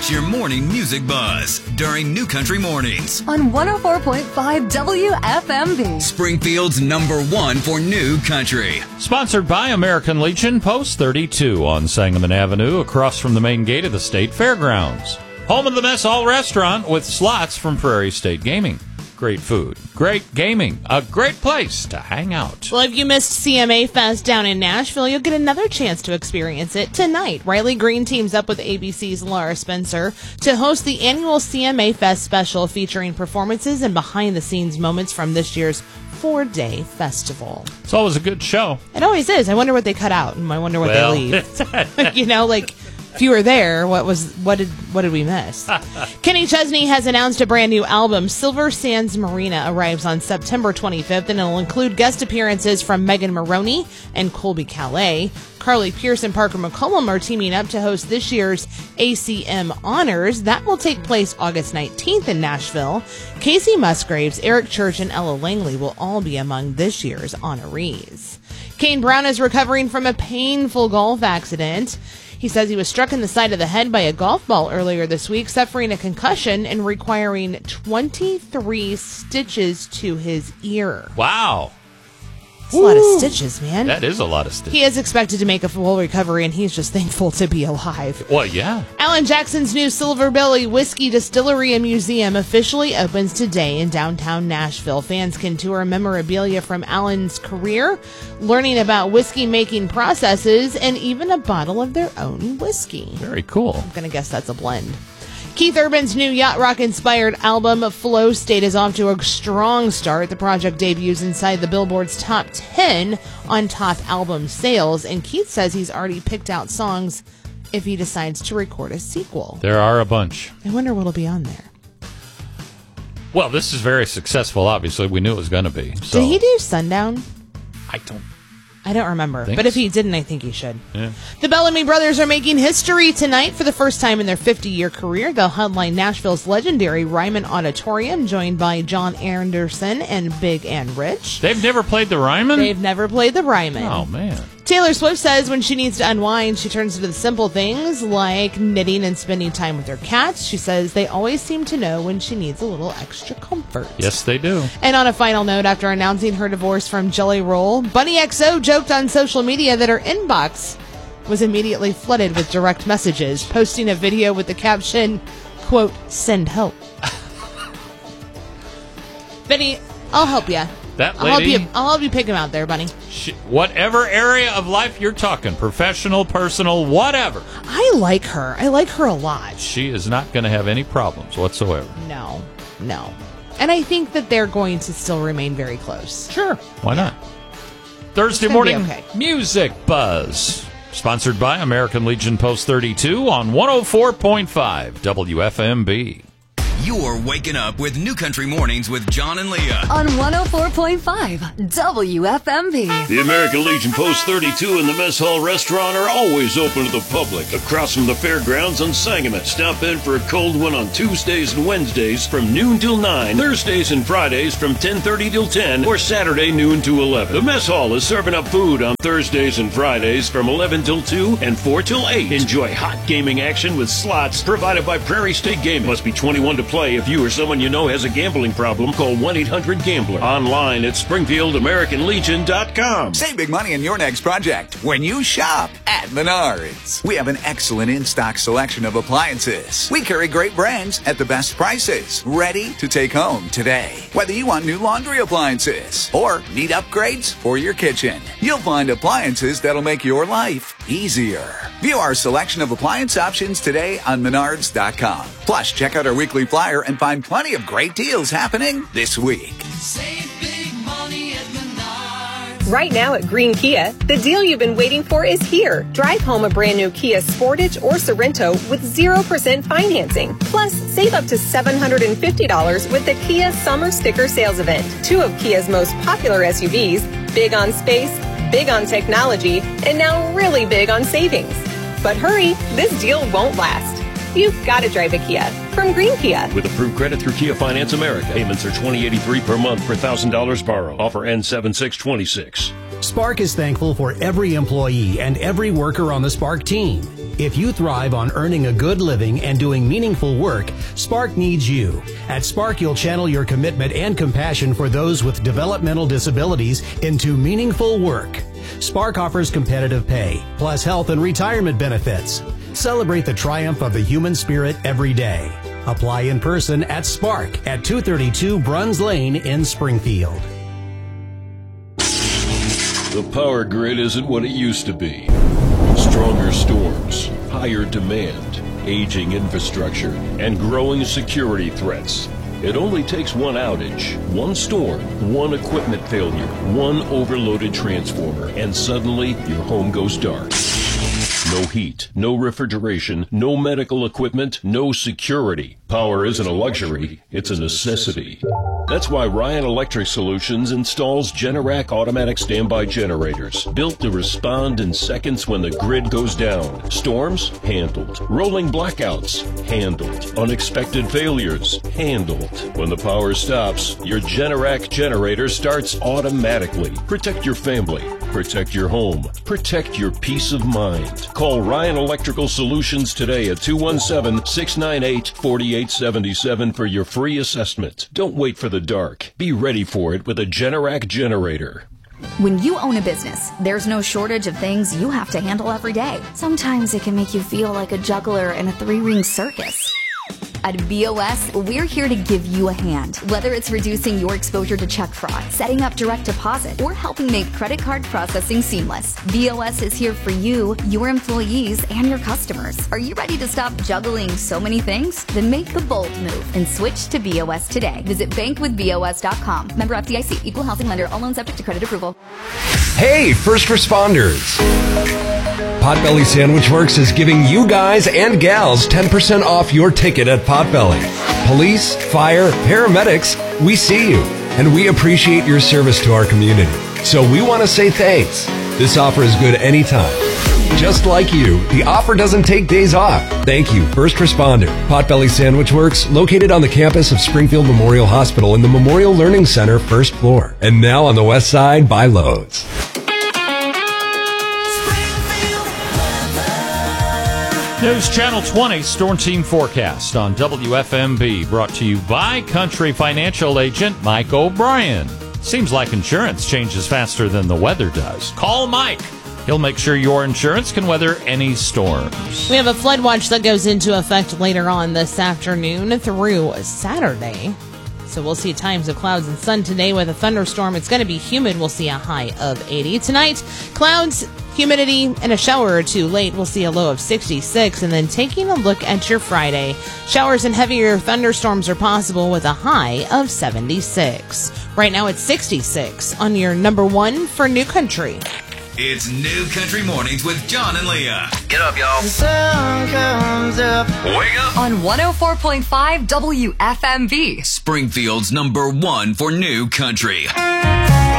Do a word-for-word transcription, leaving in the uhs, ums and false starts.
Reach your morning music buzz during New Country Mornings on one oh four point five W F M B. Springfield's number one for New Country. Sponsored by American Legion, Post thirty-two on Sangamon Avenue, across from the main gate of the State Fairgrounds. Home of the Mess Hall Restaurant with slots from Prairie State Gaming. Great food, great gaming, a great place to hang out. Well, if you missed C M A Fest down in Nashville, you'll get another chance to experience it tonight. Riley Green teams up with A B C's Laura Spencer to host the annual C M A Fest special featuring performances and behind-the-scenes moments from this year's four-day festival. It's always a good show. It always is. I wonder what they cut out, and I wonder what well, they leave. You know, like... If you were there, what was what did what did we miss? Kenny Chesney has announced a brand new album. Silver Sands Marina arrives on September twenty-fifth, and it'll include guest appearances from Megan Maroney and Colby Calais. Carly Pierce and Parker McCollum are teaming up to host this year's A C M Honors. That will take place August nineteenth in Nashville. Casey Musgraves, Eric Church, and Ella Langley will all be among this year's honorees. Kane Brown is recovering from a painful golf accident. He says he was struck in the side of the head by a golf ball earlier this week, suffering a concussion and requiring twenty-three stitches to his ear. Wow. That's a lot of stitches, man. That is a lot of stitches. He is expected to make a full recovery, and he's just thankful to be alive. Well, yeah. Alan Jackson's new Silver Belly Whiskey Distillery and Museum officially opens today in downtown Nashville. Fans can tour memorabilia from Alan's career, learning about whiskey-making processes, and even a bottle of their own whiskey. Very cool. I'm going to guess that's a blend. Keith Urban's new yacht rock-inspired album, Flow State, is off to a strong start. The project debuts inside the Billboard's top ten on top album sales, and Keith says he's already picked out songs if he decides to record a sequel. There are a bunch. I wonder what'll be on there. Well, this is very successful, obviously. We knew it was going to be. So. Did he do Sundown? I don't I don't remember, Thanks. but if he didn't, I think he should. Yeah. The Bellamy Brothers are making history tonight. For the first time in their fifty-year career, they'll headline Nashville's legendary Ryman Auditorium, joined by John Anderson and Big and Rich. They've never played the Ryman? They've never played the Ryman. Oh, man. Taylor Swift says when she needs to unwind, she turns to the simple things like knitting and spending time with her cats. She says they always seem to know when she needs a little extra comfort. Yes, they do. And on a final note, after announcing her divorce from Jelly Roll, Bunny X O joked on social media that her inbox was immediately flooded with direct messages, posting a video with the caption, quote, "Send help." Benny, I'll help you. That I'll help lady, you. I'll help you pick him out there, Bunny. she, whatever area of life you're talking, professional, personal, whatever, I like her. I like her a lot. she is not going to have any problems whatsoever. No, no. And I think that they're going to still remain very close. Sure. Why not? Thursday It's gonna be morning okay. Music Buzz. Sponsored by American Legion Post thirty-two on one oh four point five W F M B. You're waking up with New Country Mornings with John and Leah on one oh four point five W F M B. The American Legion Post thirty-two and the Mess Hall Restaurant are always open to the public across from the fairgrounds on Sangamon. Stop in for a cold one on Tuesdays and Wednesdays from noon till nine, Thursdays and Fridays from ten thirty till ten, or Saturday noon to eleven. The Mess Hall is serving up food on Thursdays and Fridays from eleven till two and four till eight. Enjoy hot gaming action with slots provided by Prairie State Gaming. Must be twenty-one to play. If you or someone you know has a gambling problem, call one eight hundred gambler. Online at Springfield American Legion dot com. Save big money on your next project when you shop at Menards. We have an excellent in-stock selection of appliances. We carry great brands at the best prices, ready to take home today. Whether you want new laundry appliances or need upgrades for your kitchen, you'll find appliances that'll make your life easier. View our selection of appliance options today on Menards dot com. Plus, check out our weekly flyer and find plenty of great deals happening this week. Save big money at Menards. Right now at Green Kia, the deal you've been waiting for is here. Drive home a brand new Kia Sportage or Sorento with zero percent financing. Plus, save up to seven hundred fifty dollars with the Kia Summer Sticker Sales Event. Two of Kia's most popular S U Vs, big on space, big on technology, and now really big on savings. But hurry, this deal won't last. You've got to drive a Kia from Green Kia. With approved credit through Kia Finance America. Payments are twenty eighty-three per month per one thousand dollars borrow. Offer ends seven six twenty-six. Spark is thankful for every employee and every worker on the Spark team. If you thrive on earning a good living and doing meaningful work, Spark needs you. At Spark, you'll channel your commitment and compassion for those with developmental disabilities into meaningful work. Spark offers competitive pay, plus health and retirement benefits. Celebrate the triumph of the human spirit every day. Apply in person at Spark at two thirty-two Bruns Lane in Springfield. The power grid isn't what it used to be. Stronger storms, higher demand, aging infrastructure, and growing security threats. It only takes one outage, one storm, one equipment failure, one overloaded transformer, and suddenly your home goes dark. No heat, no refrigeration, no medical equipment, no security. Power isn't a luxury, it's a necessity. That's why Ryan Electric Solutions installs Generac automatic standby generators, built to respond in seconds when the grid goes down. Storms? Handled. Rolling blackouts? Handled. Unexpected failures? Handled. When the power stops, your Generac generator starts automatically. Protect your family. Protect your home. Protect your peace of mind. Call Ryan Electrical Solutions today at two one seven, six nine eight, four eight seven seven for your free assessment. Don't wait for the dark. Be ready for it with a Generac generator. When you own a business, there's no shortage of things you have to handle every day. Sometimes it can make you feel like a juggler in a three-ring circus. At B O S, we're here to give you a hand. Whether it's reducing your exposure to check fraud, setting up direct deposit, or helping make credit card processing seamless, B O S is here for you, your employees, and your customers. Are you ready to stop juggling so many things? Then make the bold move and switch to B O S today. Visit bank with B O S dot com. Member F D I C. Equal housing lender. All loans subject to credit approval. Hey, first responders. Potbelly Sandwich Works is giving you guys and gals ten percent off your ticket at Potbelly. Police, fire, paramedics, we see you, and we appreciate your service to our community. So we want to say thanks. This offer is good anytime. Just like you, the offer doesn't take days off. Thank you, first responder. Potbelly Sandwich Works, located on the campus of Springfield Memorial Hospital in the Memorial Learning Center, first floor. And now on the west side by Lowe's. News Channel twenty Storm Team Forecast on W F M B, brought to you by Country Financial Agent Mike O'Brien. Seems like insurance changes faster than the weather does. Call Mike. He'll make sure your insurance can weather any storms. We have a flood watch that goes into effect later on this afternoon through Saturday. So we'll see times of clouds and sun today with a thunderstorm. It's going to be humid. We'll see a high of eighty. Tonight, clouds, humidity, and a shower or two late. We'll see a low of sixty-six. And then taking a look at your Friday, showers and heavier thunderstorms are possible with a high of seventy-six. Right now it's sixty-six on your number one for New Country. It's New Country Mornings with John and Leah. Get up, y'all. The sun comes up. Wake up. On one oh four point five W F M B. Springfield's number one for New Country.